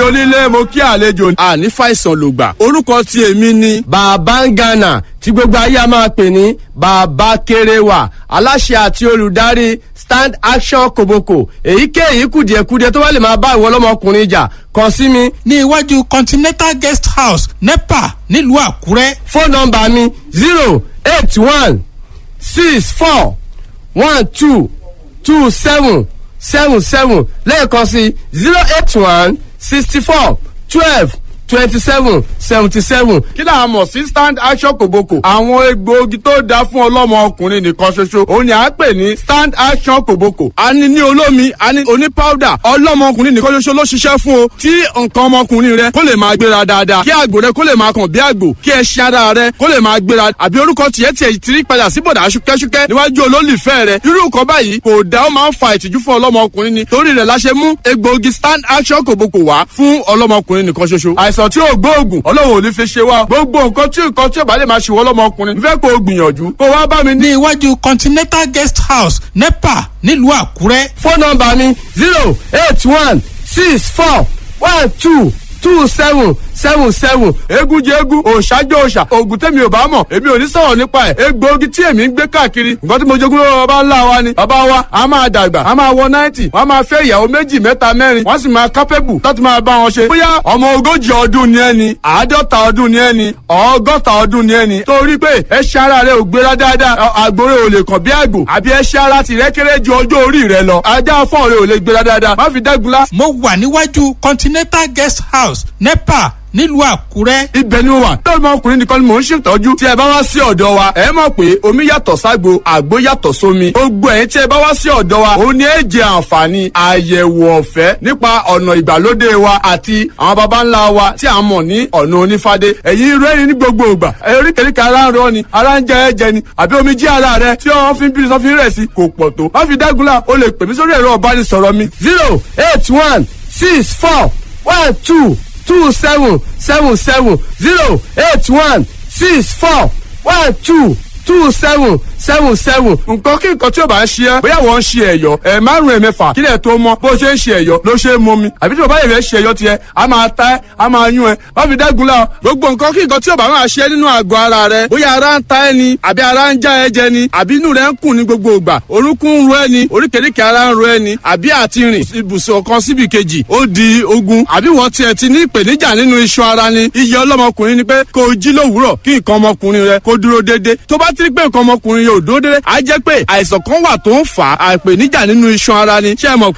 onílé mo kí àlejò àní fàìsàn lògbà. Orúkọ tí èmi ni Bàbá ń Ghana tí gbogbo ayé a máa pè ní Bàbá Kéréwà, aláṣẹ àti olùdarí Stand Action Koboko. Èyíkéyìí kùdìẹ̀kudiẹ tó bá lè máa bá ìwọ ọlọ́mọkùnrin jà kàn sí mi. ní iwájú Continental Guest House NEPA nílùú Àkúrẹ́. Fóònù nọ́mbà mi 08164122777 lẹ́ẹ̀kan sí 08164122777. kí là á mọ̀ sí Stand Action Koboko. àwọn egbòogi tó dáa fún ọlọ́mọ ọkùnrin nìkan ṣoṣo òun ni à ń pè ní Stand Action Koboko. a ní ní olómi a ní oní powder. ọlọ́mọ ọkùnrin nìkan ṣoṣo ló ṣiṣẹ́ fún o. tí nǹkan ọmọkùnrin rẹ kó lè máa gbéra dáadáa, kí àgbò rẹ kó lè máa kàn bí àgbò, kí ẹṣin ara rẹ kó lè máa gbéra, àbí orúkọ tiẹ̀ ti rí padà sí bọ̀dà ṣúkẹ́ṣúkẹ́ níwájú olólùfẹ́ rẹ. irú nǹkan báyìí kò dá, ó máa ń fa ìtìjú fún ọlọ́mọ ọkùnrin ni. torí rẹ̀ la ṣe mú egbòogi Stand Action Koboko wá fún ọlọ́mọkùnrin nìkan ṣoṣo. àìsàn tí ò gbóògùn Ọlọ́run ò ní fi ṣe wá. gbogbo nǹkan tí ò bá lè máa ṣe wọ́n lọ́mọkùnrin n fẹ́ kó o gbìyànjú kó wá bá mi ní iwájú Continental Guest House NEPA nílùú Àkúrẹ́. Fóònù nọ́mbà mi 08164122777. eégún jẹ eégún, òòṣà jẹ òòṣà. oògùn tẹ́mi ò bá mọ̀ èmi ò ní sọ̀rọ̀ nípa ẹ̀. egbòogi tí èmi ń gbé káàkiri nǹkan tí mo jogún lọ́wọ́ bàbá ńlá wa ni. bàbá wa a máa dàgbà a máa wọ 90, wọ́n máa fẹ́ ìyàwó méjì mẹ́ta mẹ́rin, wọ́n sì máa kápẹ́bù láti máa bá wọn ṣe. bóyá ọmọ 40 ọdún ni ẹni, 50 ọdún ni ẹni, 60 ọdún ni ẹni. torí pé ẹṣin ara rẹ ò gbéra dáadáa, àgbòrè ò lè kàn bí àgbò, àbí ẹṣin ara tìrẹ kéré ju ọjọ́ orí rẹ lọ. ajá fọ́ọ̀ rẹ ò lè gbéra dáadáa, má fi dágunlá. mo wà níwájú Continental Guest House NEPA nílùú Àkúrẹ́. ibẹ̀ ni mo wà. lọ́mọ ọkùnrin nìkan ni mò ń ṣètọ́jú. tí ẹ bá wá sí ọ̀dọ̀ wa ẹ mọ̀ pé omi yàtọ̀ ságbo, àgbo yàtọ̀ sómi. gbogbo ẹ̀yin tí ẹ bá wá sí ọ̀dọ̀ wa òun ni ẹ jẹ àǹfààní àyẹ̀wò ọ̀fẹ́ nípa ọ̀nà ìgbàlódé wa àti àwọn baba ńlá wa tí a mọ̀ ní ọ̀nà onífádé. ẹ̀yin rẹ́rìn ní gbogbo ìgbà, oríkèéríkèé ara ń rọ ni, ara ń jẹ ẹ̀jẹ̀ ni, àbí omi jí ara rẹ tí wọ́n fi ń bí sọ́fin rẹ̀ sí kò pọ̀ tó. má fi dágunlá o lè pè mí sórí ẹ̀rọ ìbánisọ̀rọ̀ mi 08164122777 08164122777. nǹkan kí nǹkan tí ó bá ń ṣe ẹ́, bóyá wọ́n ń ṣe ẹ̀yọ́ 5 ẹ̀mẹ́fà kílẹ̀ tó mọ́, bó ṣe ń ṣe ẹ̀yọ́ ló ṣe é mọ́ mi, àbí tí bàbá yẹn fẹ́ ṣe ẹ̀yọ́ tiẹ̀ a máa ta ẹ́ a máa yún ẹ́. wọ́n fi dágunlá gbogbo nǹkan kí nǹkan tí ó bá máa ṣe nínú àgọ́ ara rẹ, bóyá ara ń ta ẹ́ ni, àbí ara ń já ẹ jẹ ni, àbí inú rẹ ń kùn ní gbogbo ìgbà, orúnkún ń ro ẹ́ ni, oríkèéríkèé ara ń ro ẹ́ ni, àbí àti rìn ibùsùn kan síbi kejì ó di ogun, àbí wọ́n tiẹ̀ ti ní ìpèníjà nínú iṣan ara ni. iye ọlọ́mọkùnrin ni pé kó o jí lówùúrọ̀ kí nǹkan ọmọkùnrin rẹ kó dúró déédéé. tó bá ti rí pé nǹkan ọmọkùnrin yóò dúró déédéé á jẹ́ pé àìsàn kan wà tó ń fà á, àìpèníjà nínú iṣan ara ni. ṣé ẹ mọ̀ pé